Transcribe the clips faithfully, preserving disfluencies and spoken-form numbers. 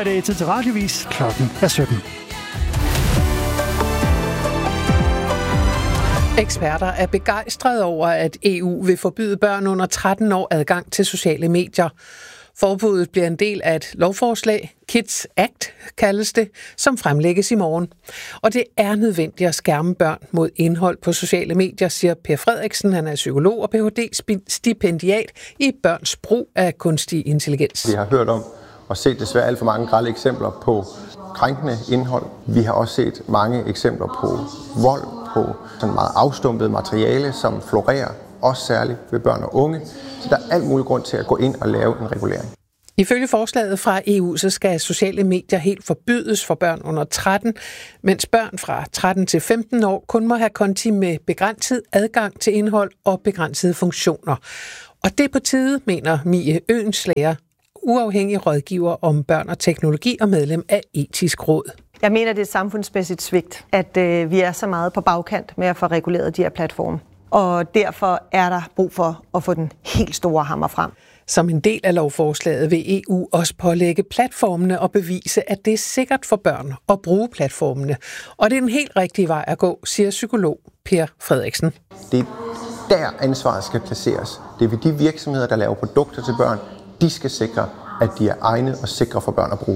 er det tid til radiovis. Klokken er sytten. Eksperter er begejstrede over, at E U vil forbyde børn under tretten år adgang til sociale medier. Forbuddet bliver en del af et lovforslag, Kids Act kaldes det, som fremlægges i morgen. Og det er nødvendigt at skærme børn mod indhold på sociale medier, siger Per Frederiksen. Han er psykolog og P H D-stipendiat i børns brug af kunstig intelligens. Vi har hørt om og set desværre alt for mange grelle eksempler på krænkende indhold. Vi har også set mange eksempler på vold, på sådan meget afstumpet materiale, som florerer, også særligt ved børn og unge. Så der er alt mulig grund til at gå ind og lave en regulering. Ifølge forslaget fra E U, så skal sociale medier helt forbydes for børn under tretten, mens børn fra tretten til femten år kun må have konti med begrænset adgang til indhold og begrænsede funktioner. Og det er på tide, mener Mie Øenslager, uafhængig rådgiver om børn og teknologi og medlem af Etisk Råd. Jeg mener, det er et samfundsmæssigt svigt, at øh, vi er så meget på bagkant med at få reguleret de her platforme. Og derfor er der brug for at få den helt store hammer frem. Som en del af lovforslaget vil E U også pålægge platformene og bevise, at det er sikkert for børn at bruge platformene. Og det er den helt rigtige vej at gå, siger psykolog Per Frederiksen. Det er der ansvaret skal placeres. Det er ved de virksomheder, der laver produkter til børn. De skal sikre, at de er egnede og sikre for børn at bruge.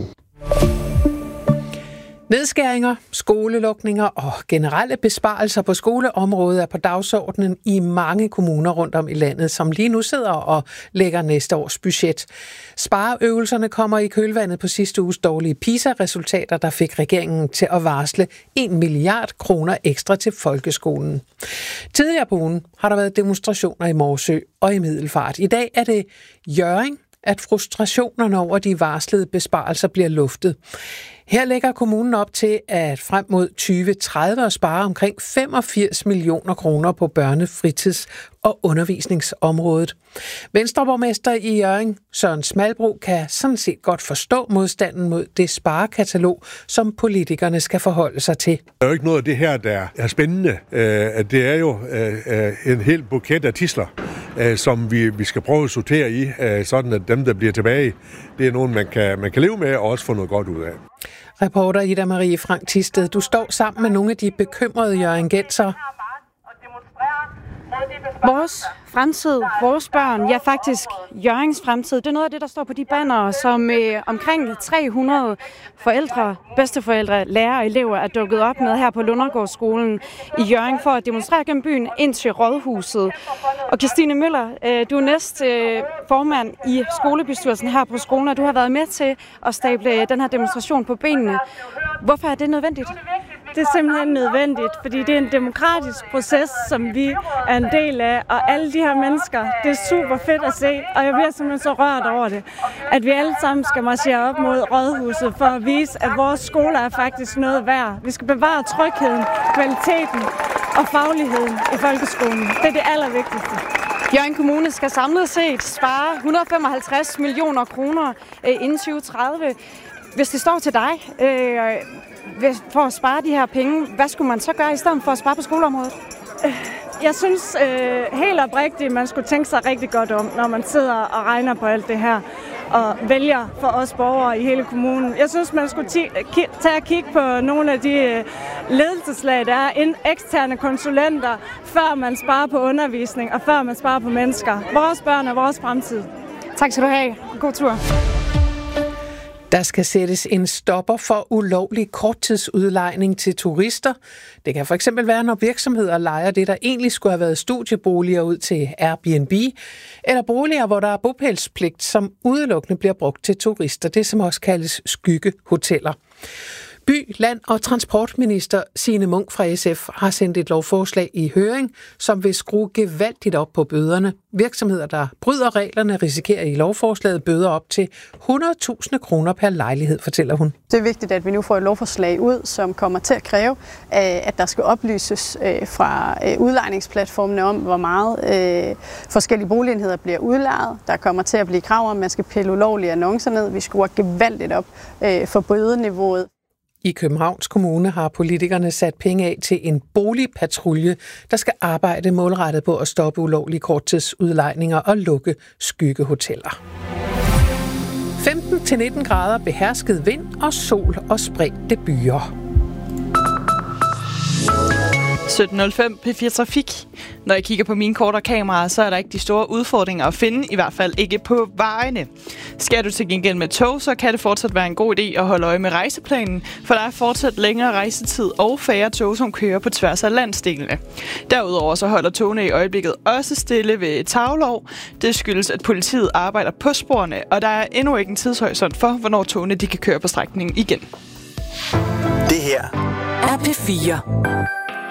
Nedskæringer, skolelukninger og generelle besparelser på skoleområdet er på dagsordenen i mange kommuner rundt om i landet, som lige nu sidder og lægger næste års budget. Spareøvelserne kommer i kølvandet på sidste uges dårlige PISA-resultater, der fik regeringen til at varsle en milliard kroner ekstra til folkeskolen. Tidligere på ugen har der været demonstrationer i Morsø og i Middelfart. I dag er det Hjørring, at frustrationerne over de varslede besparelser bliver luftet. Her lægger kommunen op til, at frem mod tyve tredive at spare omkring femogfirs millioner kroner på børne-, fritids- og undervisningsområdet. Venstreborgmester i Hjørring, Søren Smalbro, kan sådan set godt forstå modstanden mod det sparekatalog, som politikerne skal forholde sig til. Der er jo ikke noget af det her, der er spændende. Det er jo en hel buket af tidsler, som vi, vi skal prøve at sortere i, sådan at dem, der bliver tilbage, det er nogen, man kan, man kan leve med og også få noget godt ud af. Reporter Ida Marie Frank Thisted, du står sammen med nogle af de bekymrede hjørringensere. Vores fremtid, vores børn, ja faktisk Hjørrings fremtid, det er noget af det, der står på de bannere, som øh, omkring tre hundrede forældre, bedsteforældre, lærere og elever er dukket op med her på Lundergårdsskolen i Hjørring for at demonstrere gennem byen ind til Rådhuset. Og Christine Møller, øh, du er næst øh, formand i skolebestyrelsen her på skolen, og du har været med til at stable den her demonstration på benene. Hvorfor er det nødvendigt? Det er simpelthen nødvendigt, fordi det er en demokratisk proces, som vi er en del af, og alle de her mennesker, det er super fedt at se, og jeg bliver simpelthen så rørt over det, at vi alle sammen skal marchere op mod Rådhuset for at vise, at vores skoler er faktisk noget værd. Vi skal bevare trygheden, kvaliteten og fagligheden i folkeskolen. Det er det allervigtigste. Hjørring Kommune skal samlet set spare et hundrede og femoghalvtreds millioner kroner inden tyve tredive. Hvis det står til dig, øh, for at spare de her penge, hvad skulle man så gøre i stedet for at spare på skoleområdet? Jeg synes øh, helt oprigtigt, man skulle tænke sig rigtig godt om, når man sidder og regner på alt det her og vælger for os borgere i hele kommunen. Jeg synes, man skulle ti- ki- tage og kigge på nogle af de øh, ledelseslag, der er ind eksterne konsulenter, før man sparer på undervisning og før man sparer på mennesker. Vores børn og vores fremtid. Tak skal du have. God tur. Der skal sættes en stopper for ulovlig korttidsudlejning til turister. Det kan for eksempel være, når virksomheder lejer det, der egentlig skulle have været studieboliger ud til Airbnb, eller boliger, hvor der er bopælspligt, som udelukkende bliver brugt til turister. Det som også kaldes skyggehoteller. By-, land- og transportminister Signe Munk fra S F har sendt et lovforslag i høring, som vil skrue gevaldigt op på bøderne. Virksomheder, der bryder reglerne, risikerer i lovforslaget bøder op til hundrede tusind kroner per lejlighed, fortæller hun. Det er vigtigt, at vi nu får et lovforslag ud, som kommer til at kræve, at der skal oplyses fra udlejningsplatformene om, hvor meget forskellige boligenheder bliver udlejet. Der kommer til at blive krav om, at man skal pille ulovlige annoncer ned. Vi skruer gevaldigt op for bødeniveauet. I Københavns Kommune har politikerne sat penge af til en boligpatrulje, der skal arbejde målrettet på at stoppe ulovlige korttidsudlejninger og lukke skyggehoteller. femten til nitten grader behersket vind og sol og spredte byer. sytten nul fem P fire Trafik. Når jeg kigger på mine kort og kameraer, så er der ikke de store udfordringer at finde, i hvert fald ikke på vejene. Skal du til gengæld med tog, så kan det fortsat være en god idé at holde øje med rejseplanen, for der er fortsat længere rejsetid og færre tog, som kører på tværs af landsdelene. Derudover så holder togene i øjeblikket også stille ved Taglov. Det skyldes, at politiet arbejder på sporene, og der er endnu ikke en tidshorisont for, hvornår togene de kan køre på strækningen igen. Det her er P fire.